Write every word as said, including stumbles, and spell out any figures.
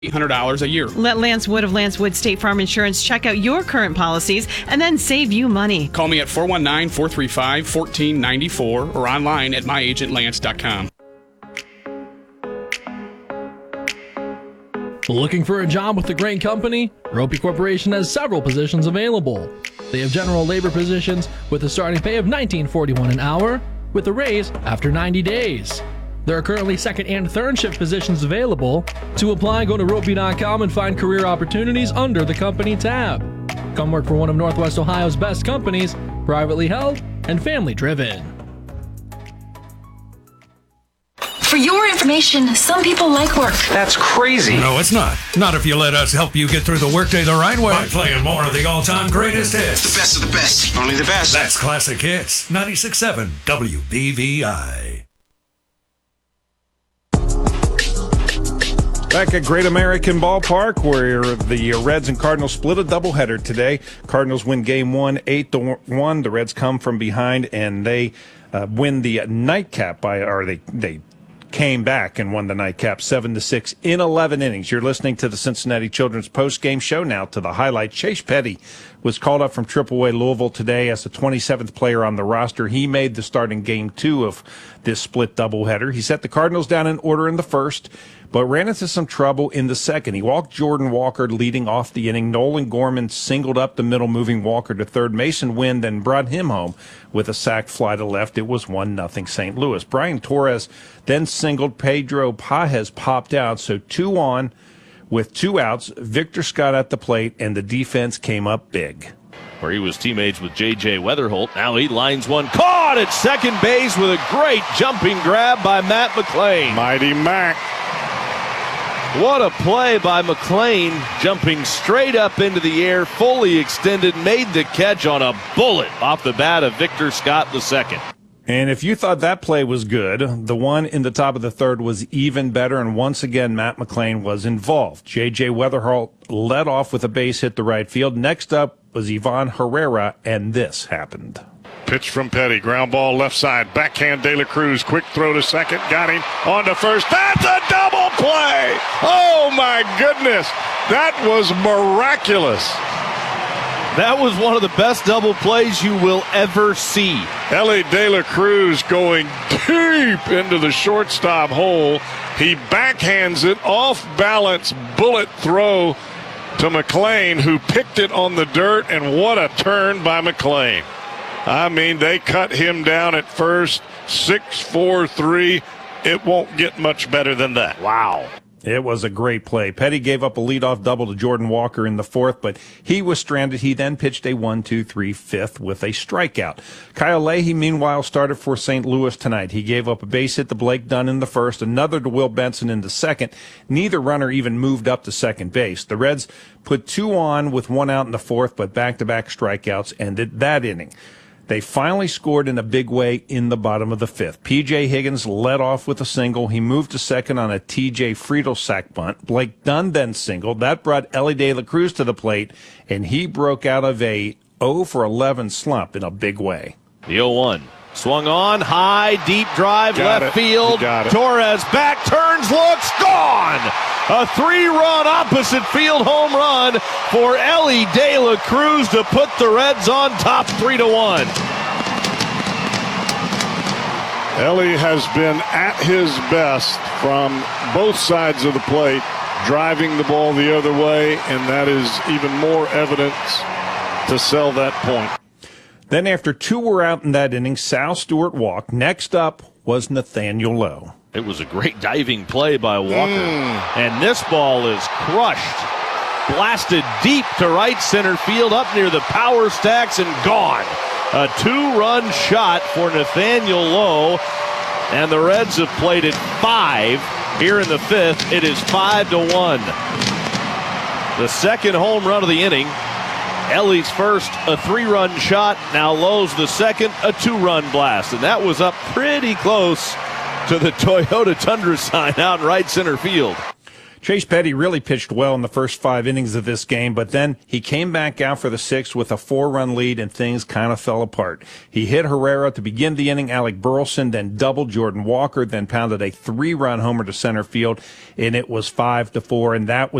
eight hundred dollars a year. Let Lance Wood of Lance Wood State Farm Insurance check out your current policies and then save you money. Call me at four one nine, four three five, one four nine four or online at my agent lance dot com. Looking for a job with a great company? Ropey Corporation has several positions available. They have general labor positions with a starting pay of nineteen forty-one dollars an hour with a raise after ninety days. There are currently second and third shift positions available. To apply, go to ropey dot com and find career opportunities under the company tab. Come work for one of Northwest Ohio's best companies, privately held and family driven. For your information, some people like work. That's crazy. No, it's not. Not if you let us help you get through the workday the right way by playing more of the all-time greatest hits. The best of the best. Only the best. That's Classic Hits. ninety-six point seven W B V I. Back at Great American Ballpark, where the Reds and Cardinals split a doubleheader today. Cardinals win game one, eight to one. The Reds come from behind, and they uh, win the nightcap by, or they, they came back and won the nightcap seven to six in eleven innings. You're listening to the Cincinnati Children's post-game show. Now to the highlight. Chase Petty was called up from triple A Louisville today as the twenty-seventh player on the roster. He made the start in game two of this split doubleheader. He set the Cardinals down in order in the first, but ran into some trouble in the second. He walked Jordan Walker leading off the inning. Nolan Gorman singled up the middle, moving Walker to third. Mason Wynn then brought him home with a sac fly to left. It was one nothing Saint Louis. Brian Torres then singled. Pedro Pajes popped out, so two on with two outs. Victor Scott at the plate, and the defense came up big. Where he was teammates with J J Weatherholt. Now he lines one. Caught at second base with a great jumping grab by Matt McLean. Mighty Mac. What a play by McLean, jumping straight up into the air, fully extended, made the catch on a bullet off the bat of Victor Scott the second. And if you thought that play was good, the one in the top of the third was even better, and once again, Matt McLean was involved. J J Weatherholt led off with a base hit to right field. Next up was Ivan Herrera, and this happened. Pitch from Petty, ground ball left side, backhand De La Cruz, quick throw to second, got him on to first. That's a double play! Oh my goodness, that was miraculous. That was one of the best double plays you will ever see. Ellie De La Cruz going deep into the shortstop hole. He backhands it, off balance, bullet throw to McLean, who picked it on the dirt, and what a turn by McLean. I mean, they cut him down at first, six four three. It won't get much better than that. Wow. It was a great play. Petty gave up a leadoff double to Jordan Walker in the fourth, but he was stranded. He then pitched a one two three fifth with a strikeout. Kyle Leahy, meanwhile, started for Saint Louis tonight. He gave up a base hit to Blake Dunn in the first, another to Will Benson in the second. Neither runner even moved up to second base. The Reds put two on with one out in the fourth, but back-to-back strikeouts ended that inning. They finally scored in a big way in the bottom of the fifth. P J Higgins led off with a single. He moved to second on a T J Friedel sac bunt. Blake Dunn then singled. That brought Ellie De La Cruz to the plate, and he broke out of a oh for eleven slump in a big way. The oh one. Swung on, high, deep drive, Got left it. field. Torres back, turns, looks, gone! A three-run opposite field home run for Ellie De La Cruz to put the Reds on top three to one. Ellie has been at his best from both sides of the plate, driving the ball the other way, and that is even more evidence to sell that point. Then after two were out in that inning, Sal Stewart walked. Next up was Nathaniel Lowe. It was a great diving play by Walker. Mm. And this ball is crushed. Blasted deep to right center field up near the power stacks and gone. A two-run shot for Nathaniel Lowe. And the Reds have played it five here in the fifth. It is five to one. The second home run of the inning. Ellie's first, a three-run shot. Now Lowe's the second, a two-run blast. And that was up pretty close to the Toyota Tundra sign out in right center field. Chase Petty really pitched well in the first five innings of this game, but then he came back out for the sixth with a four-run lead, and things kind of fell apart. He hit Herrera to begin the inning, Alec Burleson, then doubled Jordan Walker, then pounded a three-run homer to center field, and it was five to four, and that was